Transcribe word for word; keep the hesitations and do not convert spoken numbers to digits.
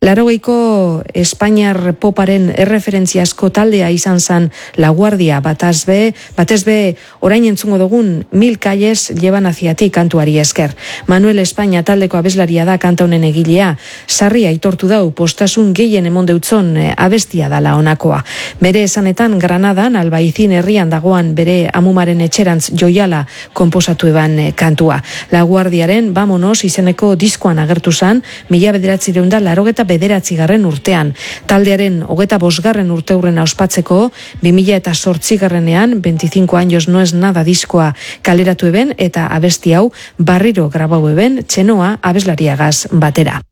Laurogeiko Espainiar poparen erreferentziazko taldea izan zen La Guardia, bataz be, batez be orain entzungo dugun Mil calles llevan hacia ti kantuari esker. Manuel Espainia taldeko abeslaria da kanta honen egilea, sarri aitortu dau postasun gehien emon deutzon abestia dala honakoa. Bere esanetan Granadan, Albaizin herrian dagoan bere amumaren etxerantz joiala konposatu eban kantua. La Guardiaren Vamonos izeneko diskoan agertu zan, mila bederatzireun da larogeta bederatzigarren urtean. Taldearen hogeta bosgarren urteurrena ospatzeko, bi mila eta sortzigarrenean, veinticinco años no es nada diskoa kaleratu eben eta abesti hau barriro grabau eben txenoa abeslariagaz batera.